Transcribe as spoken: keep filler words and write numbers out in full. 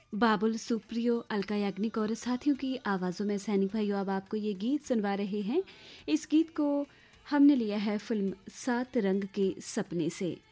बाबुल सुप्रियो, अलका याग्निक और साथियों की आवाज़ों में सैनिक भाइयों अब आपको ये गीत सुनवा रहे हैं। इस गीत को हमने लिया है फिल्म सात रंग के सपने से।